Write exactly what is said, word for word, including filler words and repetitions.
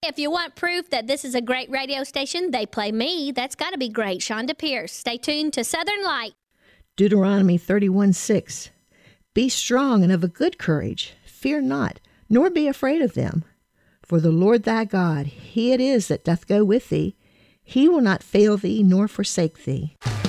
if you want proof that this is a great radio station, they play me. That's got to be great. Shonda Pierce. Stay tuned to Southern Light. Deuteronomy thirty-one six. Be strong and of a good courage. Fear not, nor be afraid of them. For the Lord thy God, he it is that doth go with thee. He will not fail thee nor forsake thee.